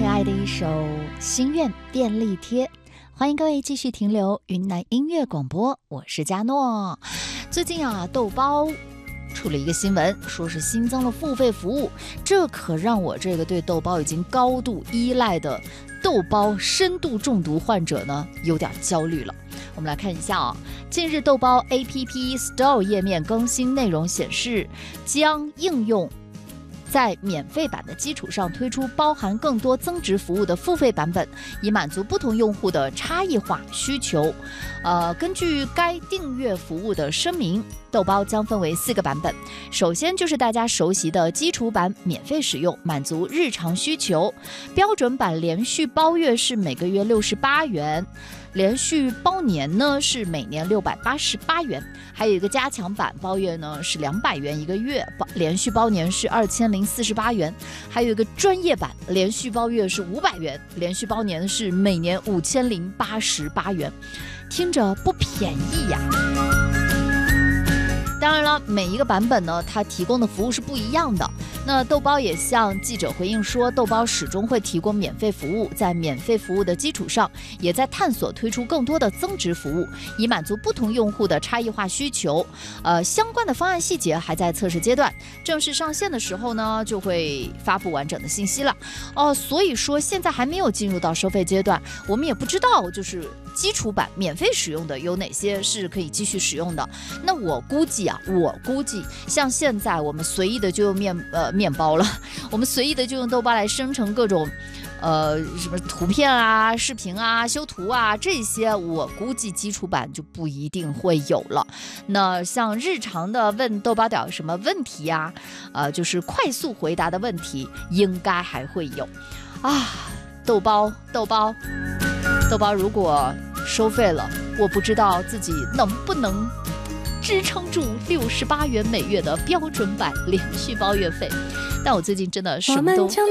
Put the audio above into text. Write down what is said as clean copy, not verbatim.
爱的一首《心愿便利贴》，欢迎各位继续停留云南音乐广播，我是佳诺。最近豆包出了一个新闻，说是新增了付费服务，这可让我这个对豆包已经高度依赖的豆包深度中毒患者呢有点焦虑了。我们来看一下近日豆包 APP Store 页面更新内容显示，将应用在免费版的基础上推出包含更多增值服务的付费版本，以满足不同用户的差异化需求。根据该订阅服务的声明，豆包将分为4个版本。首先就是大家熟悉的基础版免费使用，满足日常需求。标准版连续包月是每个月68元，连续包年呢是每年688元，还有一个加强版包月呢是200元一个月，连续包年是2048元，还有一个专业版连续包月是500元，连续包年是每年5088元，听着不便宜呀。当然了，每一个版本呢，它提供的服务是不一样的。那豆包也向记者回应说，豆包始终会提供免费服务，在免费服务的基础上，也在探索推出更多的增值服务，以满足不同用户的差异化需求。相关的方案细节还在测试阶段，正式上线的时候呢，就会发布完整的信息了。所以说现在还没有进入到收费阶段，我们也不知道就是基础版免费使用的有哪些是可以继续使用的。那我估计像现在我们随意的就用面包了，我们随意的就用豆包来生成各种什么图片啊、视频啊、修图啊，这些我估计基础版就不一定会有了。那像日常的问豆包点什么问题啊，就是快速回答的问题应该还会有豆包如果收费了，我不知道自己能不能支撑住68元每月的标准版连续包月费，但我最近真的什么都